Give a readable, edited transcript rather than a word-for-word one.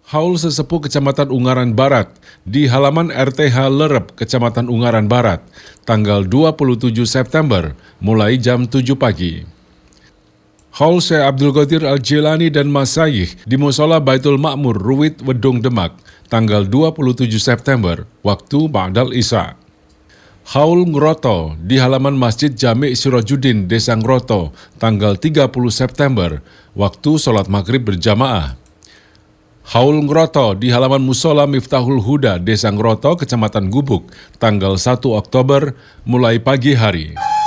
Haul Sesepuh Kecamatan Ungaran Barat di halaman RTH Lerep, Kecamatan Ungaran Barat, tanggal 27 September, mulai jam 7 pagi. Haul Syekh Abdul Qadir Al-Jilani dan Masyayikh di Musola Baitul Ma'mur, Ruwit, Wedung, Demak, tanggal 27 September, waktu Ba'dal Isya. Haul Ngroto di halaman Masjid Jami' Sirajuddin, Desa Ngroto, tanggal 30 September, waktu sholat maghrib berjamaah. Haul Ngroto di halaman Musola Miftahul Huda, Desa Ngroto, Kecamatan Gubuk, tanggal 1 Oktober, mulai pagi hari.